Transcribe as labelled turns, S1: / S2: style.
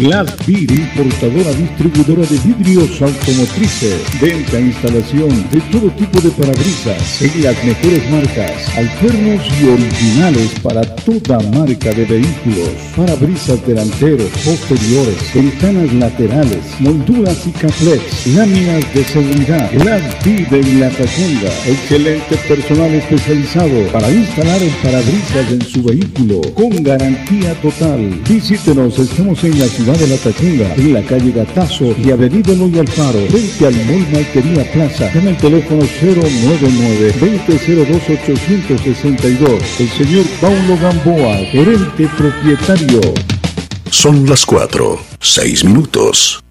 S1: Glass Beer, importadora distribuidora de vidrios automotrices. Venta e instalación de todo tipo de parabrisas en las mejores marcas, alternos y originales para toda marca de vehículos. Parabrisas delanteros, posteriores, ventanas laterales, molduras y caplex, láminas de seguridad. Glass Beer en La Tacunga. Excelente personal especializado para instalar el parabrisas en su vehículo con garantía total. Visítenos, estamos en la ciudad de La Tacunga, en la calle Gatazo y avenida Eloy Alfaro, frente al Mall Maltería Plaza. Llama al teléfono 099-2002-862. El señor Paulo Gamboa, gerente propietario.
S2: Son las 4:06.